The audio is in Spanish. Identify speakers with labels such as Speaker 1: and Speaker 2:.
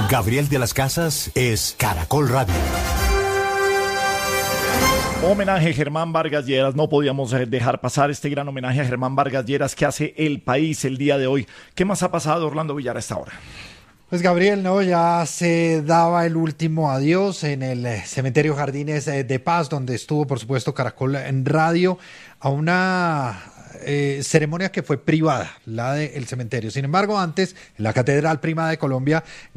Speaker 1: Gabriel de las Casas es Caracol Radio.
Speaker 2: Homenaje a Germán Vargas Lleras. No podíamos dejar pasar este gran homenaje a Germán Vargas Lleras que hace El País el día de hoy. ¿Qué más ha pasado, Orlando Villar, a esta hora?
Speaker 3: Pues Gabriel, no, ya se daba el último adiós en el cementerio Jardines de Paz, donde estuvo, por supuesto, Caracol en Radio, a una ceremonia que fue privada, la del cementerio. Sin embargo, antes, en la Catedral Prima de Colombia,